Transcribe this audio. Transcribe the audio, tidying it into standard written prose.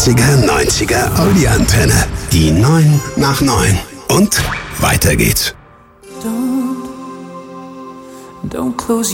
80er, 90er Audi-Antenne. Die 9 nach 9. Und weiter geht's. Don't close